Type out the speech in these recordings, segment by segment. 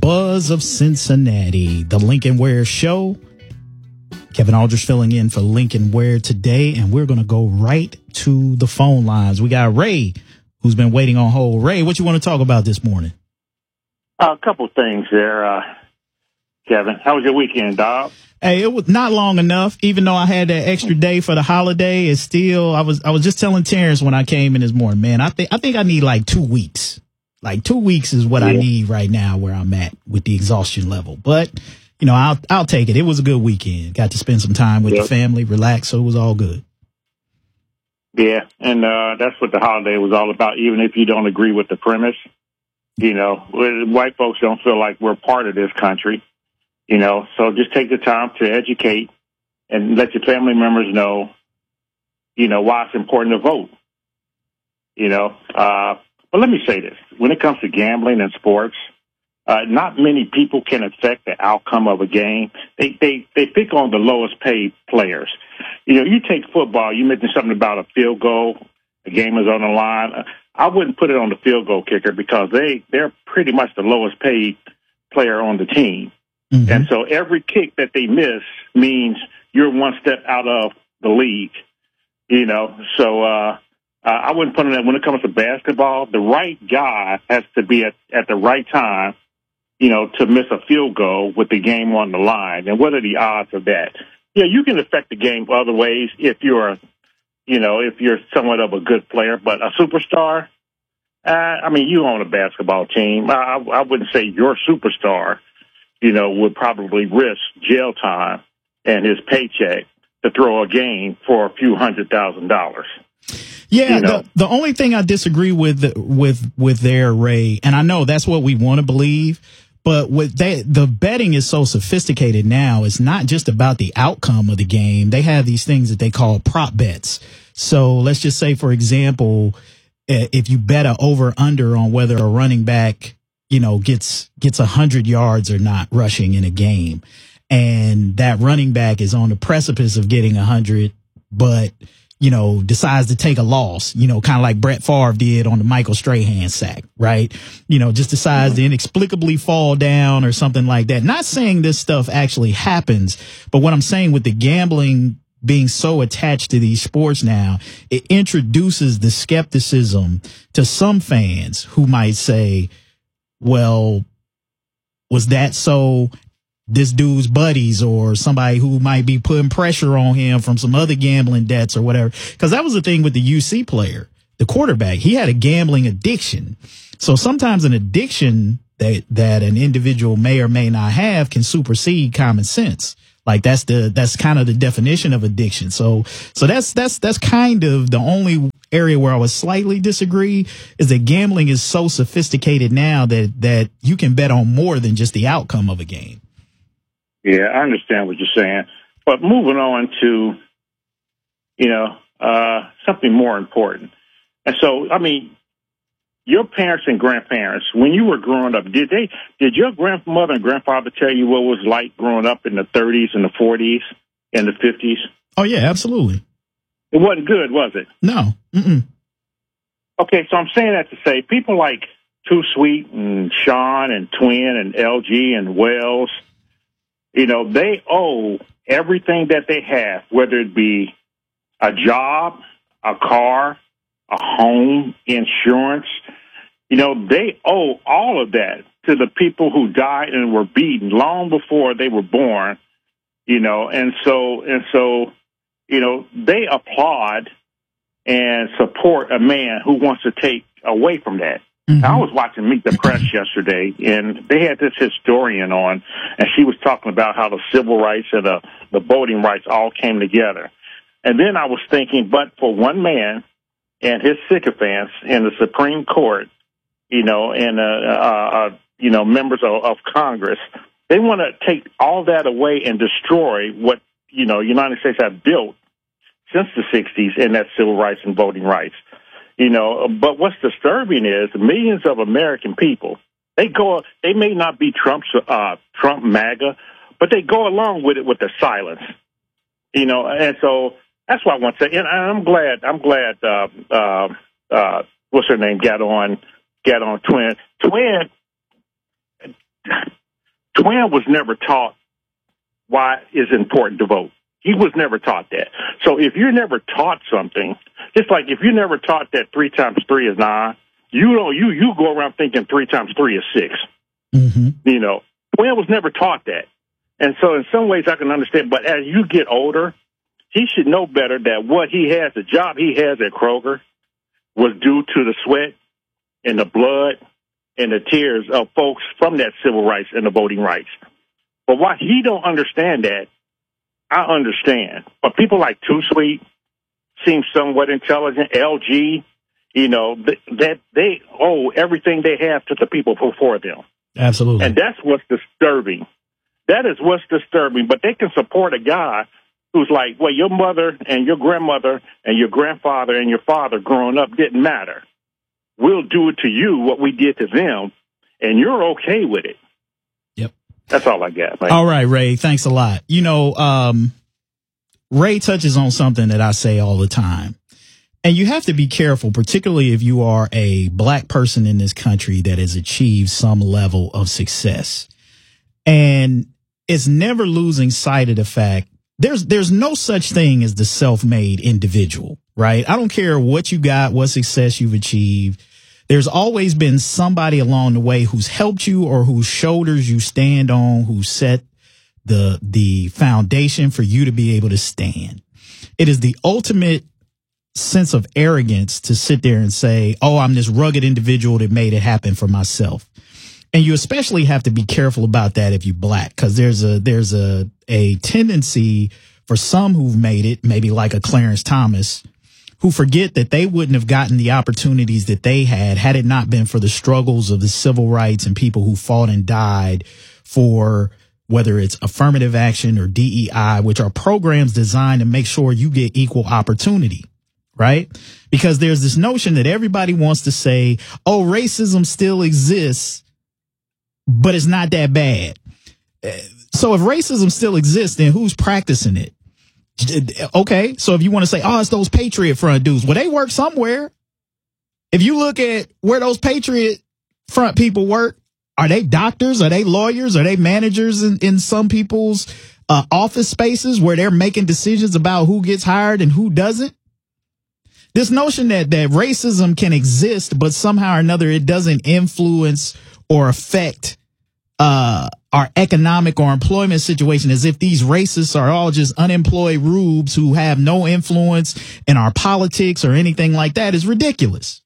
buzz of Cincinnati, the Lincoln Ware Show. Kevin Aldridge filling in for Lincoln Ware today, and we're going to go right to the phone lines. We got Ray, who's been waiting on hold. Ray, what you want to talk about this morning? A couple things there, Kevin. How was your weekend, dog? Hey, it was not long enough. Even though I had that extra day for the holiday, it's still. I was just telling Terrence when I came in this morning, man. I think I need like 2 weeks. Like 2 weeks is what I need right now where I'm at with the exhaustion level. But you know, I'll take it. It was a good weekend. Got to spend some time with the family, relax, so it was all good. Yeah, and that's what the holiday was all about. Even if you don't agree with the premise, you know, white folks don't feel like we're part of this country. You know, so just take the time to educate and let your family members know, you know, why it's important to vote. You know, but let me say this. When it comes to gambling and sports, not many people can affect the outcome of a game. They pick on the lowest paid players. You know, you take football, you mentioned something about a field goal, the game is on the line. I wouldn't put it on the field goal kicker because they're pretty much the lowest paid player on the team. Mm-hmm. And so every kick that they miss means you're one step out of the league, you know. So I wouldn't put it that when it comes to basketball, the right guy has to be at the right time, you know, to miss a field goal with the game on the line. And what are the odds of that? Yeah, you can affect the game other ways if you're somewhat of a good player, but a superstar, I mean, you own a basketball team. I wouldn't say your superstar, you know, would probably risk jail time and his paycheck to throw a game for a few $100,000. Yeah, you know? the only thing I disagree with there, Ray, and I know that's what we want to believe, but the betting is so sophisticated now. It's not just about the outcome of the game. They have these things that they call prop bets. So let's just say, for example, if you bet a over under on whether a running back, you know, gets 100 yards or not rushing in a game, and that running back is on the precipice of getting 100, but you know, decides to take a loss, you know, kind of like Brett Favre did on the Michael Strahan sack, right? You know, just decides to inexplicably fall down or something like that. Not saying this stuff actually happens, but what I'm saying with the gambling being so attached to these sports now, it introduces the skepticism to some fans who might say, well, was that so this dude's buddies or somebody who might be putting pressure on him from some other gambling debts or whatever? Because that was the thing with the UC player, the quarterback. He had a gambling addiction. So sometimes an addiction that an individual may or may not have can supersede common sense. Like that's kind of the definition of addiction. So that's kind of the only area where I would slightly disagree is that gambling is so sophisticated now that you can bet on more than just the outcome of a game. Yeah, I understand what you're saying. But moving on to, you know, something more important. And so, I mean, your parents and grandparents, when you were growing up, did your grandmother and grandfather tell you what it was like growing up in the 30s and the 40s and the 50s? Oh, yeah, absolutely. It wasn't good, was it? No. Mm-mm. Okay, so I'm saying that to say people like Too Sweet and Sean and Twin and LG and Wells, you know, they owe everything that they have, whether it be a job, a car, a home, insurance. You know, they owe all of that to the people who died and were beaten long before they were born, you know, and so, you know, they applaud and support a man who wants to take away from that. Mm-hmm. I was watching Meet the Press yesterday, and they had this historian on, and she was talking about how the civil rights and the voting rights all came together. And then I was thinking, but for one man and his sycophants in the Supreme Court, you know, and, you know, members of Congress, they want to take all that away and destroy what, you know, United States have built since the 60s in that civil rights and voting rights. You know, but what's disturbing is millions of American people, they may not be Trump MAGA, but they go along with it with the silence. You know, and so that's what I want to say. And I'm glad, what's her name, got on Twin. Twin, Twin was never taught why it's important to vote. He was never taught that. So if you're never taught something, just like if you're never taught that 3 times 3 is 9, you go around thinking 3 times 3 is 6. Mm-hmm. You know, Twin was never taught that. And so in some ways I can understand, but as you get older, he should know better that what he has, the job he has at Kroger, was due to the sweat and the blood and the tears of folks from that civil rights and the voting rights. But why he don't understand that, I understand. But people like Too Sweet seem somewhat intelligent. LG, you know, that they owe everything they have to the people before them. Absolutely. And that's what's disturbing. That is what's disturbing. But they can support a guy who's like, well, your mother and your grandmother and your grandfather and your father growing up didn't matter. We'll do it to you what we did to them, and you're okay with it. Yep. That's all I got, man. All right, Ray, thanks a lot. You know, Ray touches on something that I say all the time. And you have to be careful, particularly if you are a black person in this country that has achieved some level of success. And it's never losing sight of the fact there's no such thing as the self-made individual, right? I don't care what you got, what success you've achieved. There's always been somebody along the way who's helped you or whose shoulders you stand on, who set the foundation for you to be able to stand. It is the ultimate sense of arrogance to sit there and say, oh, I'm this rugged individual that made it happen for myself. And you especially have to be careful about that if you're black, because there's a tendency for some who've made it, maybe like a Clarence Thomas, who forget that they wouldn't have gotten the opportunities that they had it not been for the struggles of the civil rights and people who fought and died for whether it's affirmative action or DEI, which are programs designed to make sure you get equal opportunity. Right? Because there's this notion that everybody wants to say, oh, racism still exists, but it's not that bad. So if racism still exists, then who's practicing it? Okay, so if you want to say, oh, it's those Patriot Front dudes, well, they work somewhere. If you look at where those Patriot Front people work, are they doctors? Are they lawyers? Are they managers in some people's office spaces where they're making decisions about who gets hired and who doesn't? This notion that racism can exist, but somehow or another it doesn't influence or affect our economic or employment situation, as if these racists are all just unemployed rubes who have no influence in our politics or anything like that, is ridiculous.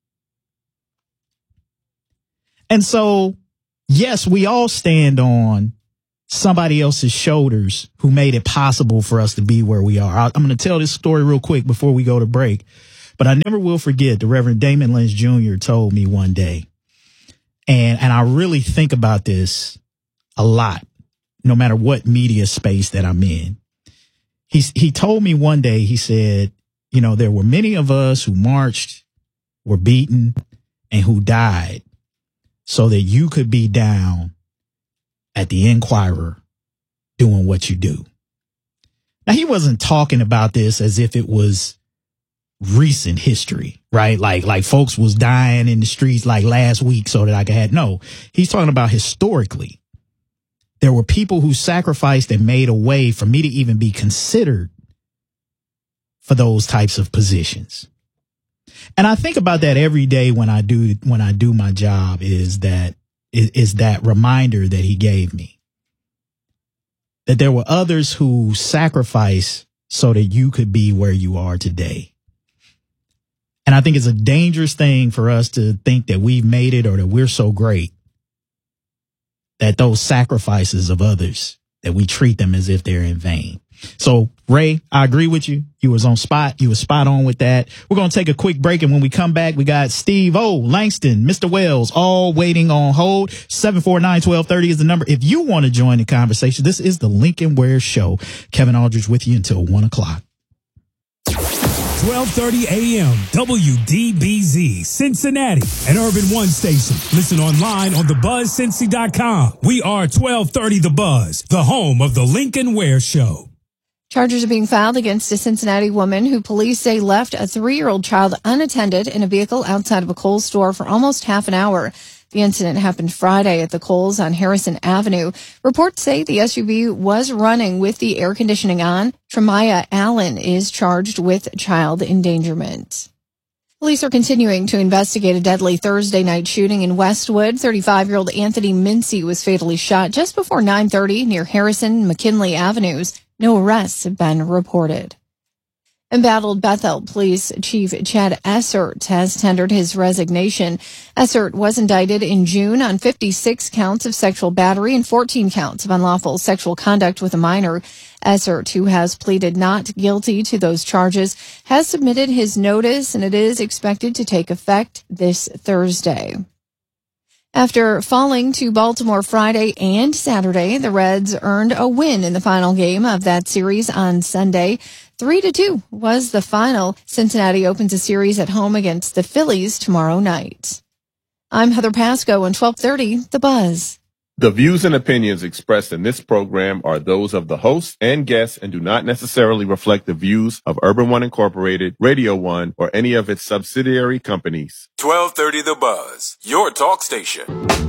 And so, yes, we all stand on somebody else's shoulders who made it possible for us to be where we are. I'm going to tell this story real quick before we go to break, but I never will forget the Reverend Damon Lynch Jr. told me one day, and I really think about this a lot, no matter what media space that I'm in. He told me one day, he said, you know, there were many of us who marched, were beaten, and who died so that you could be down at the Inquirer doing what you do. Now, he wasn't talking about this as if it was recent history, right? Like folks was dying in the streets like last week so that I could have. No, he's talking about historically. There were people who sacrificed and made a way for me to even be considered for those types of positions. And I think about that every day when I do my job, is that reminder that he gave me, that there were others who sacrificed so that you could be where you are today. And I think it's a dangerous thing for us to think that we've made it or that we're so great that those sacrifices of others, that we treat them as if they're in vain. So, Ray, I agree with you. You was on spot. You was spot on with that. We're going to take a quick break. And when we come back, we got Steve O, Langston, Mr. Wells, all waiting on hold. 749-1230 is the number. If you want to join the conversation, this is the Lincoln Ware Show. Kevin Aldridge with you until 1 o'clock. 1230 AM, WDBZ, Cincinnati, an Urban One station. Listen online on thebuzzcincy.com. We are 1230 The Buzz, the home of the Lincoln Ware Show. Charges are being filed against a Cincinnati woman who police say left a 3-year-old child unattended in a vehicle outside of a Kohl's store for almost half an hour. The incident happened Friday at the Kohl's on Harrison Avenue. Reports say the SUV was running with the air conditioning on. Tremaya Allen is charged with child endangerment. Police are continuing to investigate a deadly Thursday night shooting in Westwood. 35-year-old Anthony Mincy was fatally shot just before 9:30 near Harrison and McKinley Avenues. No arrests have been reported. Embattled Bethel Police Chief Chad Essert has tendered his resignation. Essert was indicted in June on 56 counts of sexual battery and 14 counts of unlawful sexual conduct with a minor. Essert, who has pleaded not guilty to those charges, has submitted his notice, and it is expected to take effect this Thursday. After falling to Baltimore Friday and Saturday, the Reds earned a win in the final game of that series on Sunday. 3-2 was the final. Cincinnati opens a series at home against the Phillies tomorrow night. I'm Heather Pasco on 1230 The Buzz. The views and opinions expressed in this program are those of the host and guests and do not necessarily reflect the views of Urban One Incorporated, Radio One, or any of its subsidiary companies. 1230 The Buzz, your talk station.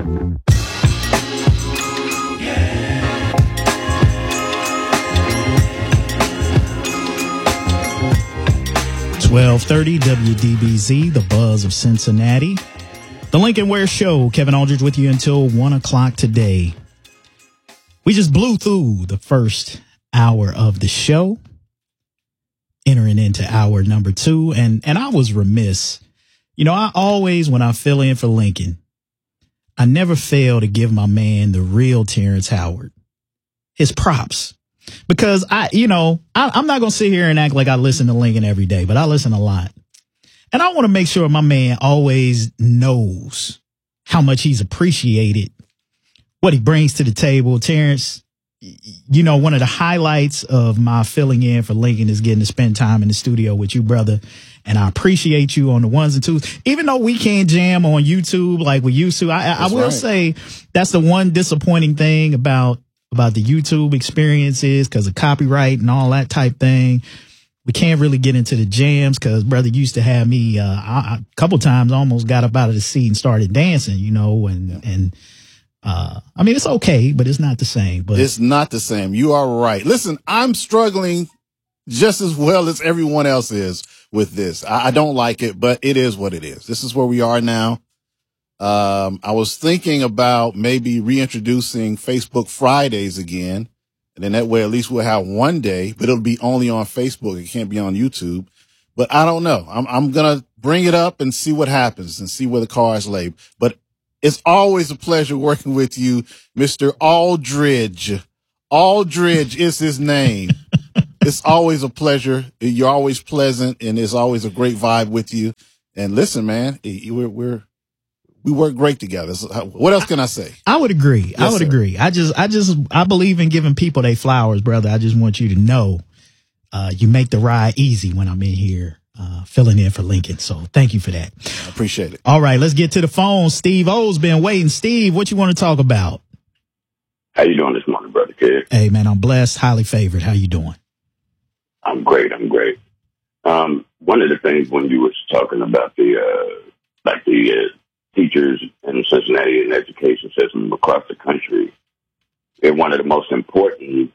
1230 WDBZ, The Buzz of Cincinnati. The Lincoln Ware Show. Kevin Aldridge with you until 1 o'clock today. We just blew through the first hour of the show, entering into hour number 2. And I was remiss. You know, I always, when I fill in for Lincoln, I never fail to give my man, the real Terrence Howard, his props. Because I'm not going to sit here and act like I listen to Lincoln every day, but I listen a lot. And I want to make sure my man always knows how much he's appreciated, what he brings to the table. Terrence, you know, one of the highlights of my filling in for Lincoln is getting to spend time in the studio with you, brother. And I appreciate you on the ones and twos. Even though we can't jam on YouTube like we used to, I will say that's the one disappointing thing about the YouTube experiences because of copyright and all that type thing. We can't really get into the jams because brother used to have me a couple times almost got up out of the seat and started dancing, you know, I mean, it's okay, but it's not the same. But it's not the same. You are right. Listen, I'm struggling just as well as everyone else is with this. I don't like it, but it is what it is. This is where we are now. I was thinking about maybe reintroducing Facebook Fridays again. And then that way, at least we'll have one day, but it'll be only on Facebook. It can't be on YouTube. But I don't know. I'm going to bring it up and see what happens and see where the cards lay. But it's always a pleasure working with you, Mr. Aldridge. Aldridge is his name. It's always a pleasure. You're always pleasant, and it's always a great vibe with you. And listen, man, we work great together. So what else can I say? I would agree. Yes, I would sir. agree. I believe in giving people their flowers, brother. I just want you to know, you make the ride easy when I'm in here, filling in for Lincoln. So thank you for that. I appreciate it. All right, let's get to the phone. Steve O's been waiting. Steve, what you want to talk about? How you doing this morning, brother Kev? Hey, man, I'm blessed, highly favored. How you doing? I'm great. One of the things when you was talking about the teachers in Cincinnati and education system across the country, they're one of the most important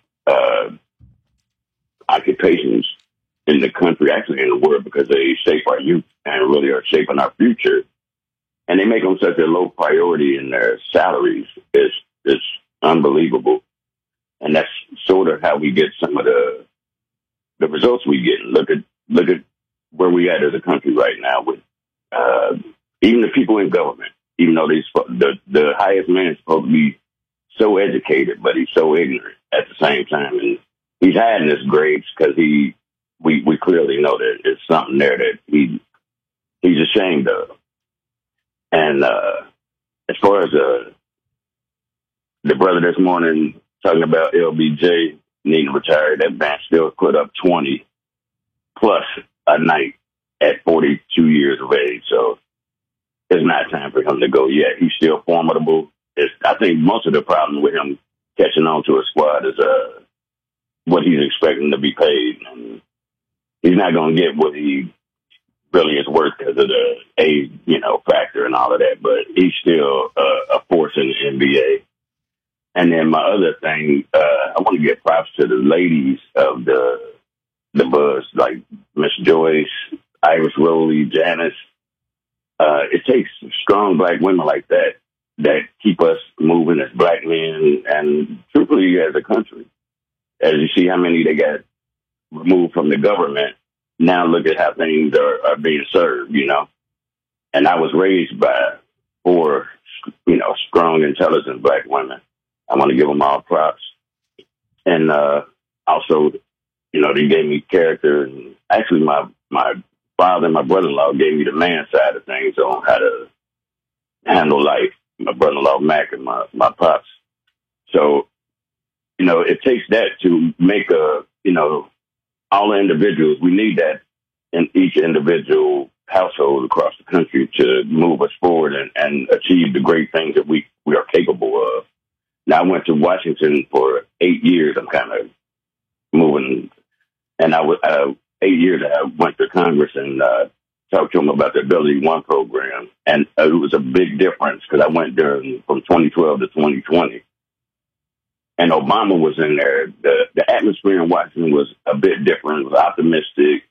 occupations in the country, actually in the world, because they shape our youth and really are shaping our future. And they make them such a low priority in their salaries. It's unbelievable. And that's sort of how we get some of the results we get. Look at where we at as a country right now with even the people in government. Even though the highest man is supposed to be so educated, but he's so ignorant at the same time. And he's hiding his grades because we clearly know that it's something there that he's ashamed of. And as far as the brother this morning talking about LBJ needing to retire, that man still put up 20 plus a night at 42 years of age. So it's not time for him to go yet. He's still formidable. I think most of the problem with him catching on to a squad is what he's expecting to be paid. And he's not going to get what he really his worth because of the age, factor and all of that. But he's still a force in the NBA. And then my other thing, I want to give props to the ladies of the Buzz, like Miss Joyce, Iris Rowley, Janice. It takes strong black women like that keep us moving as black men and truthfully as a country. As you see how many they got removed from the government, now look at how things are being served, And I was raised by 4, strong, intelligent black women. I want to give them all props. And also, they gave me character. And actually, my father and my brother-in-law gave me the man side of things on how to handle life. My brother-in-law, Mac, and my pops. So, it takes that to make all the individuals, we need that in each individual household across the country to move us forward and achieve the great things that we are capable of. Now, I went to Washington for 8 years. I'm kind of moving. And I was 8 years I went to Congress and talked to them about the Ability One program. And it was a big difference because I went there from 2012 to 2020. And Obama was in there. The atmosphere in Washington was a bit different. It was optimistic.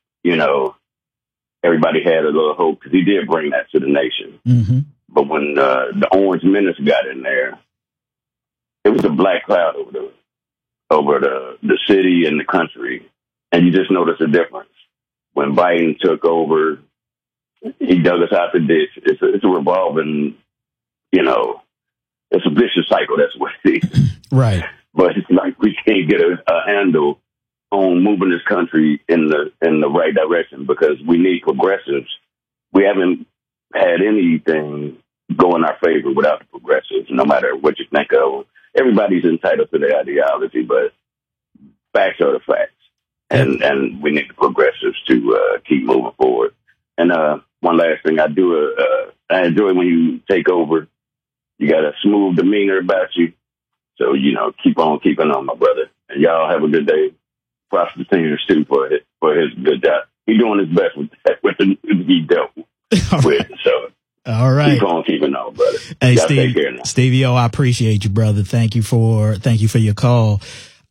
Everybody had a little hope because he did bring that to the nation. Mm-hmm. But when the Orange Menace got in there, it was a black cloud over the city and the country. And you just notice the difference. When Biden took over, he dug us out the ditch. It's a revolving, it's a vicious cycle. That's what it is. Right. But it's like we can't get a handle on moving this country in the right direction because we need progressives. We haven't had anything go in our favor without the progressives, no matter what you think of. Everybody's entitled to their ideology, but facts are the facts. And we need the progressives to keep moving forward. And one last thing, I enjoy when you take over. You got a smooth demeanor about you. So, keep on keeping on, my brother. And y'all have a good day. Props to Senior Stu for his good job. He's doing his best with the he dealt with. So, all right. Keep on keeping on, brother. Hey, y'all take care now. Stevie O, I appreciate you, brother. Thank you for your call.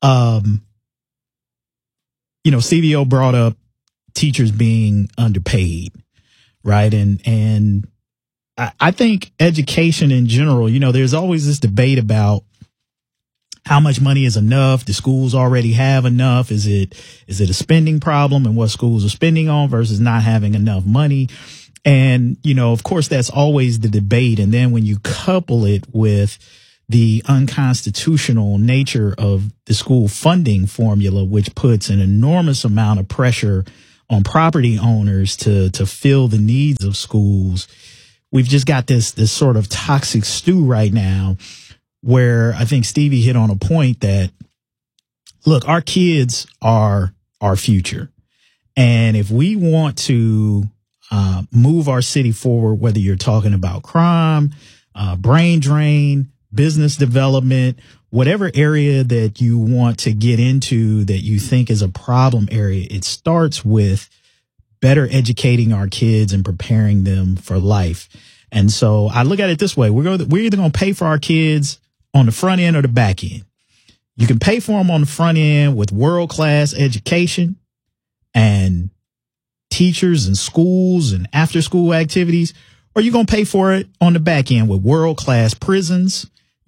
Stevie O brought up teachers being underpaid, right? And I think education in general, there's always this debate about how much money is enough. Do schools already have enough? Is it a spending problem and what schools are spending on versus not having enough money? And, of course, that's always the debate. And then when you couple it with the unconstitutional nature of the school funding formula, which puts an enormous amount of pressure on property owners to fill the needs of schools, we've just got this sort of toxic stew right now where I think Stevie hit on a point that, look, our kids are our future. And if we want to move our city forward, whether you're talking about crime, brain drain, business development, whatever area that you want to get into that you think is a problem area, it starts with better educating our kids and preparing them for life. And so I look at it this way. We're either going to pay for our kids on the front end or the back end. You can pay for them on the front end with world-class education and teachers and schools and after-school activities, or you're going to pay for it on the back end with world-class prisons,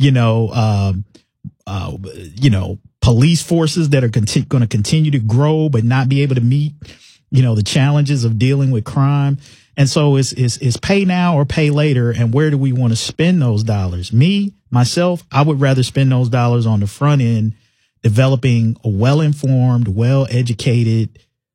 police forces that are going to continue to grow but not be able to meet, the challenges of dealing with crime. And so it's pay now or pay later. And where do we want to spend those dollars? Myself, I would rather spend those dollars on the front end, developing a well-informed, well-educated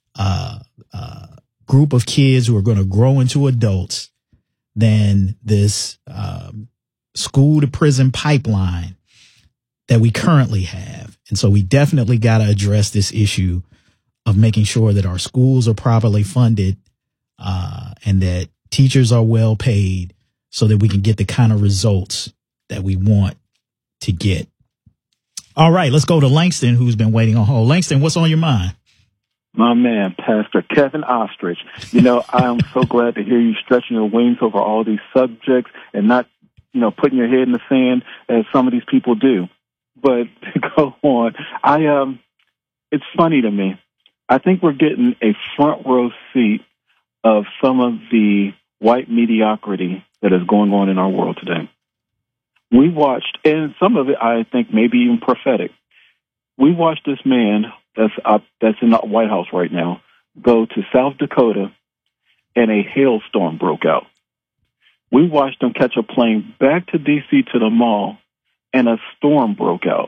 group of kids who are going to grow into adults than this school to prison pipeline that we currently have. And so we definitely got to address this issue of making sure that our schools are properly funded and that teachers are well paid so that we can get the kind of results that we want to get. All right, let's go to Langston, who's been waiting on hold. Langston, what's on your mind? My man, Pastor Kevin Ostrich. You know, I am so glad to hear you stretching your wings over all these subjects and not, you know, putting your head in the sand as some of these people do. But to go on, it's funny to me. I think we're getting a front row seat of some of the white mediocrity that is going on in our world today. We watched, and some of it I think maybe even prophetic. We watched this man that's in the White House right now go to South Dakota and a hailstorm broke out. We watched him catch a plane back to D.C. to the mall and a storm broke out.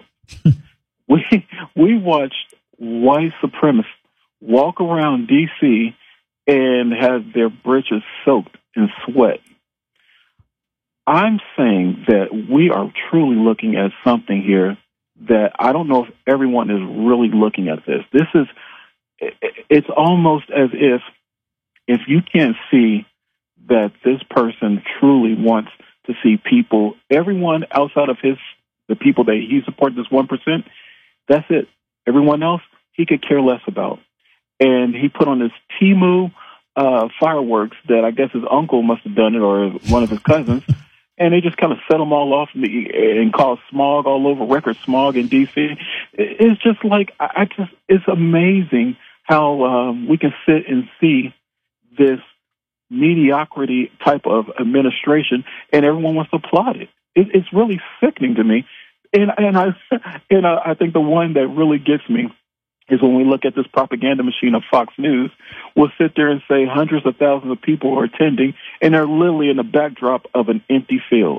We watched white supremacists walk around D.C. and have their britches soaked in sweat. I'm saying that we are truly looking at something here that I don't know if everyone is really looking at this. It's almost as if you can't see that this person truly wants to see people, everyone outside of the people that he supports, this 1%, that's it. Everyone else, he could care less about. And he put on this Temu fireworks that I guess his uncle must have done it or one of his cousins. And they just kind of set them all off and cause smog all over, record smog in D.C. It's just like, it's amazing how we can sit and see this mediocrity type of administration and everyone wants to applaud it. It's really sickening to me. And I think the one that really gets me is when we look at this propaganda machine of Fox News, we'll sit there and say hundreds of thousands of people are attending, and they're literally in the backdrop of an empty field.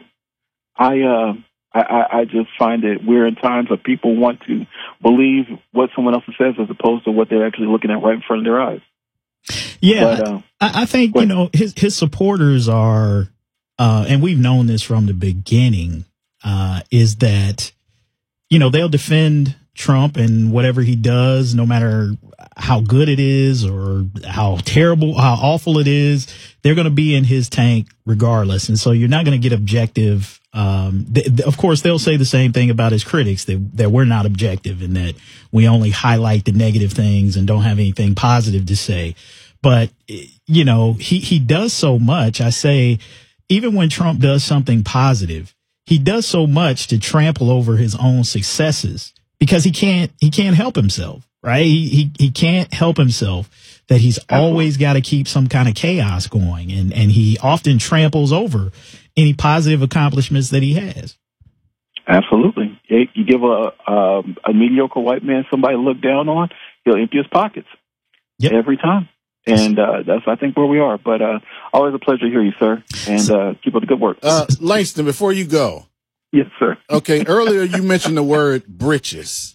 I just find that we're in times of people want to believe what someone else says as opposed to what they're actually looking at right in front of their eyes. Yeah, but, I think, you know, his supporters are, and we've known this from the beginning, is that, you know, they'll defend Trump and whatever he does, no matter how good it is or how terrible, how awful it is, they're going to be in his tank regardless. And so you're not going to get objective. Of course, they'll say the same thing about his critics, that we're not objective and that we only highlight the negative things and don't have anything positive to say. But, you know, he does so much. I say, even when Trump does something positive, he does so much to trample over his own successes. Because he can't help himself, right? He can't help himself that he's always got to keep some kind of chaos going. And he often tramples over any positive accomplishments that he has. Absolutely. You give a mediocre white man somebody to look down on, he'll empty his pockets every time. And that's, I think, where we are. But always a pleasure to hear you, sir. And keep up the good work. Langston, before you go. Yes, sir. Okay, earlier you mentioned the word britches.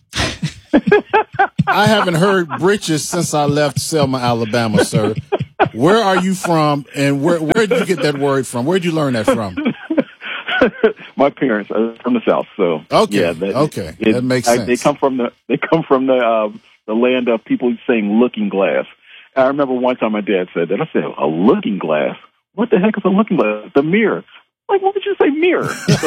I haven't heard britches since I left Selma, Alabama, sir. Where are you from, and where did you get that word from? Where did you learn that from? My parents are from the South, so okay, yeah, that makes sense. They come from the land of people saying looking glass. I remember one time my dad said that. I said, a looking glass? What the heck is a looking glass? The mirror. Like, what would you say, mirror? So,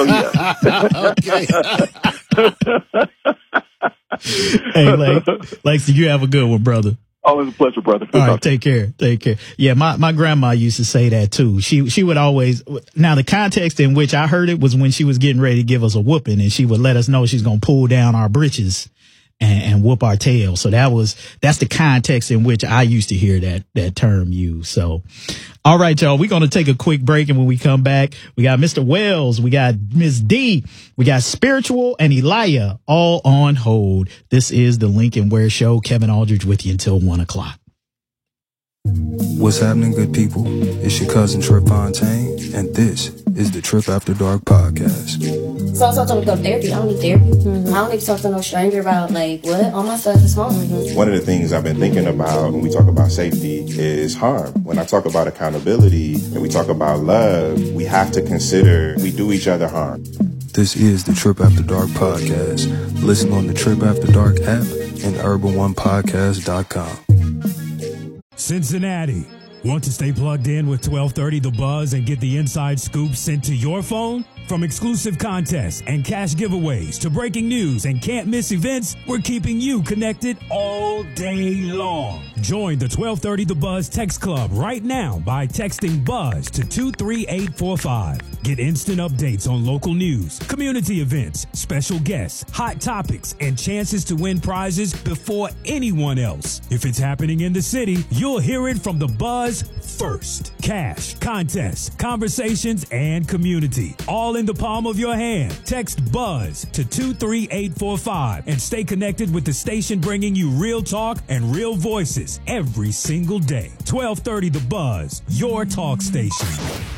yeah. Hey, Lex, did you have a good one, brother? Always a pleasure, brother. All right, take care. Yeah, my grandma used to say that, too. She would always, now the context in which I heard it was when she was getting ready to give us a whooping, and she would let us know she's going to pull down our britches and whoop our tail. So that's the context in which I used to hear that term used. So, all right, y'all, we're going to take a quick break. And when we come back, we got Mr. Wells, we got Miss D, we got Spiritual and Elijah all on hold. This is the Lincoln Ware Show. Kevin Aldridge with you until 1:00. What's happening, good people? It's your cousin Trip Fontaine, and this is the Trip After Dark podcast. So I told him to go to therapy. I don't need therapy. I don't need to talk to no stranger about, like, what? All my stuff is small. One of the things I've been thinking about when we talk about safety is harm. When I talk about accountability and we talk about love, we have to consider we do each other harm. This is the Trip After Dark podcast. Listen on the Trip After Dark app and urban1podcast.com. Cincinnati. Want to stay plugged in with 1230 The Buzz and get the inside scoop sent to your phone? From exclusive contests and cash giveaways to breaking news and can't miss events, we're keeping you connected all day long. Join the 1230 The Buzz Text Club right now by texting BUZZ to 23845. Get instant updates on local news, community events, special guests, hot topics, and chances to win prizes before anyone else. If it's happening in the city, you'll hear it from The Buzz first. Cash, contests, conversations, and community, all in the palm of your hand. Text BUZZ to 23845 and stay connected with the station bringing you real talk and real voices every single day. 1230 The Buzz, your talk station.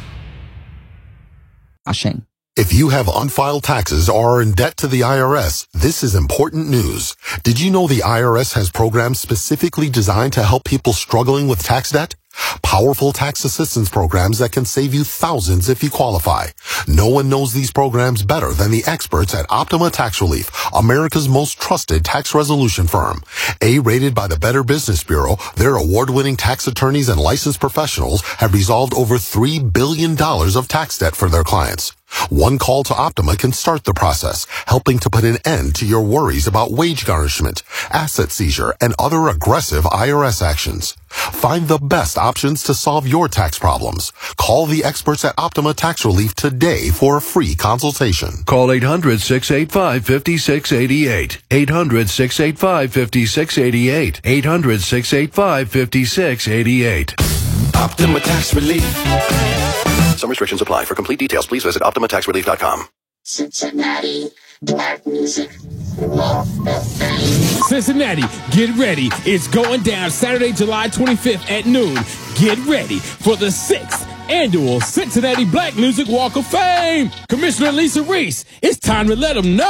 If you have unfiled taxes or are in debt to the IRS, this is important news. Did you know the IRS has programs specifically designed to help people struggling with tax debt? Powerful tax assistance programs that can save you thousands if you qualify. No one knows these programs better than the experts at Optima Tax Relief, America's most trusted tax resolution firm. A-rated by the Better Business Bureau, their award-winning tax attorneys and licensed professionals have resolved over $3 billion of tax debt for their clients. One call to Optima can start the process, helping to put an end to your worries about wage garnishment, asset seizure, and other aggressive IRS actions. Find the best options to solve your tax problems. Call the experts at Optima Tax Relief today for a free consultation. Call 800-685-5688. 800-685-5688. 800-685-5688. Optima Tax Relief. Some restrictions apply. For complete details, please visit OptimaTaxRelief.com. Cincinnati Black Music Walk of Fame. Cincinnati, get ready. It's going down Saturday, July 25th at noon. Get ready for the 6th annual Cincinnati Black Music Walk of Fame. Commissioner Lisa Reese, it's time to let them know